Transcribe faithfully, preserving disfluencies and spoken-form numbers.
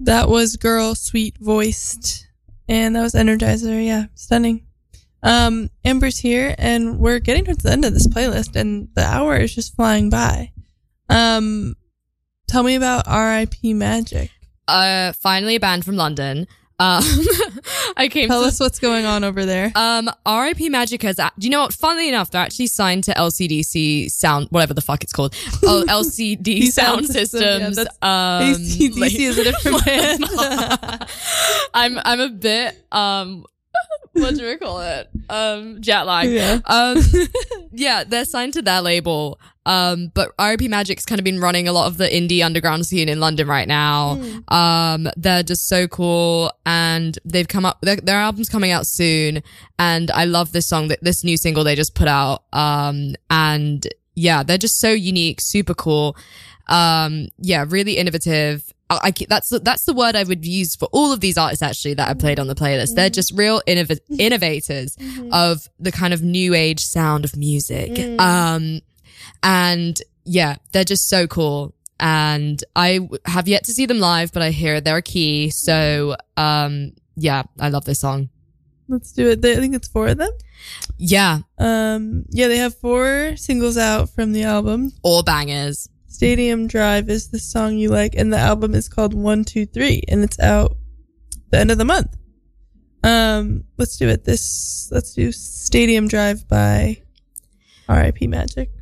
That was Girl, Sweet Voiced. And that was Energizer. Yeah, stunning. Um, Amber's here, and we're getting towards the end of this playlist, and the hour is just flying by. Um, tell me about R I P Magic. Uh, finally a band from London. Um, I came Tell to, us what's going on over there. Um, R I P Magic has, do you know what, funnily enough, they're actually signed to L C D C Sound, whatever the fuck it's called. Oh, L C D Sound Systems. Yeah, um, A C D C like, is a different band. I'm, I'm a bit, um, what do we call it? Um, jet lag. Yeah. Um, yeah, they're signed to their label. Um, but R I P Magic's kind of been running a lot of the indie underground scene in London right now. Mm. Um, they're just so cool, and they've come up, their, their album's coming out soon, and I love this song, that this new single they just put out. Um, and yeah, they're just so unique, super cool. Um, yeah, really innovative. I, I, that's the, that's the word I would use for all of these artists actually that I played on the playlist. Mm-hmm. They're just real innov- innovators mm-hmm. of the kind of new age sound of music. Mm. Um, and yeah, they're just so cool. And I w- have yet to see them live, but I hear they're key. So, um, yeah, I love this song. Let's do it. I think it's four of them. Yeah. Um, yeah, they have four singles out from the album. All bangers. Stadium Drive is the song you like, and the album is called One, Two, Three, and it's out the end of the month. Um, let's do it. This let's do Stadium Drive by R I P Magic.